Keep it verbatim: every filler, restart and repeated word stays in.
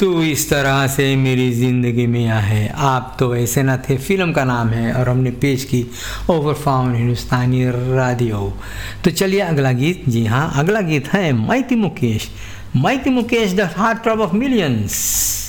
तू इस तरह से मेरी ज़िंदगी में आया है, आप तो ऐसे न थे फिल्म का नाम है और हमने पेश की ओवर फाउंड हिंदुस्तानी रेडियो। तो चलिए अगला गीत। जी हाँ, अगला गीत है mighty Mukesh, mighty Mukesh the heart throb of millions.